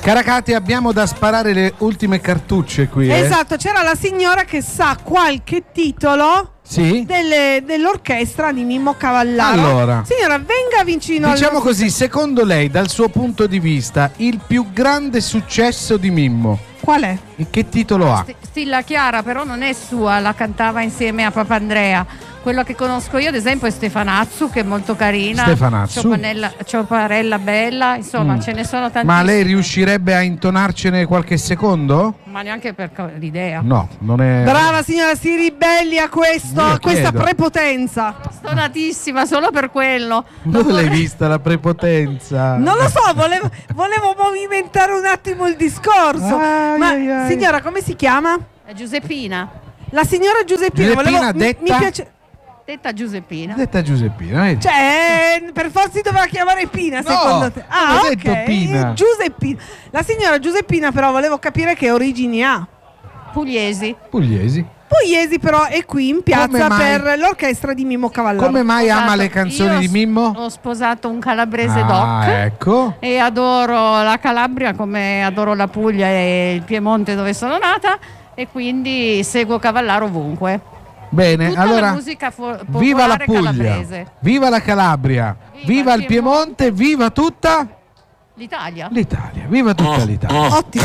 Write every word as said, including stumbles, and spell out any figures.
Caracati, abbiamo da sparare le ultime cartucce qui. eh. Esatto, c'era la signora che sa qualche titolo Sì? delle- dell'orchestra di Mimmo Cavallaro. Allora. Signora, venga vicino Diciamo al così, secondo lei, dal suo punto di vista, il più grande successo di Mimmo, Qual è? che titolo ha? St- Stilla Chiara, però non è sua, la cantava insieme a Papandrea. Quello che conosco io, ad esempio, è Stefanazzu, che è molto carina. Stefanazzu. Ciopanella- Cioparella Bella, insomma, Mm. ce ne sono tantissime. Ma lei riuscirebbe a intonarcene qualche secondo? Ma neanche per co- l'idea. No, non è... Brava signora, si ribelli a questo, Io a questa chiedo. prepotenza. Stonatissima, solo per quello. Dove l'hai vista la prepotenza? Non lo so, volevo, volevo movimentare un attimo il discorso. Ai, Ma ai, ai. signora, come si chiama? È Giuseppina. La signora Giuseppina. Giuseppina, volevo- mi- detta? mi piace. Detta Giuseppina. Detta Giuseppina, vedi? Cioè, eh, per forza si doveva chiamare Pina, No, secondo te? Ah, non ho ok. detto Pina. Giuseppina. La signora Giuseppina, però, volevo capire che origini ha. Pugliesi. Pugliesi. Pugliesi, però, è qui in piazza Come mai? per l'orchestra di Mimmo Cavallaro. Come mai ama Sposato- le canzoni io di s- Mimmo? Ho sposato un calabrese Ah, doc. ecco. E adoro la Calabria come adoro la Puglia e il Piemonte dove sono nata, e quindi seguo Cavallaro ovunque. Bene, Tutta allora la musica fo- viva la popolare Puglia, calabrese. viva la Calabria, viva, Viva il il Piemonte, viva tutta L'Italia. l'Italia, viva tutta l'Italia. Ottimo.